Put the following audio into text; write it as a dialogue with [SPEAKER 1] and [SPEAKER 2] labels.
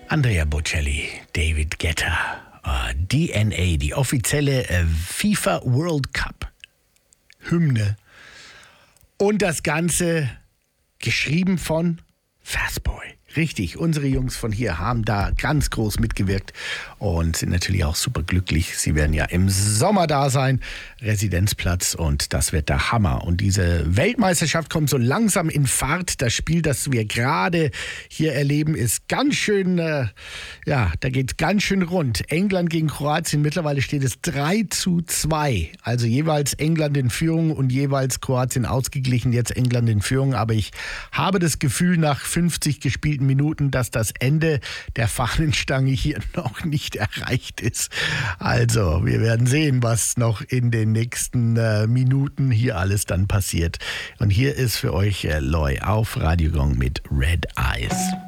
[SPEAKER 1] Andrea Bocelli, David Guetta, DNA, die offizielle FIFA World Cup Hymne. Und das Ganze geschrieben von Fastboy. Richtig, unsere Jungs von hier haben da ganz groß mitgewirkt und sind natürlich auch super glücklich. Sie werden ja im Sommer da sein, Residenzplatz, und das wird der Hammer. Und diese Weltmeisterschaft kommt so langsam in Fahrt. Das Spiel, das wir gerade hier erleben, ist ganz schön, da geht es ganz schön rund. England gegen Kroatien, mittlerweile steht es 3:2. Also jeweils England in Führung und jeweils Kroatien ausgeglichen, jetzt England in Führung. Aber ich habe das Gefühl, nach 50 gespielten Minuten, dass das Ende der Fahnenstange hier noch nicht erreicht ist. Also, wir werden sehen, was noch in den nächsten Minuten hier alles dann passiert. Und hier ist für euch Loy auf Radio Gong mit Red Eyes.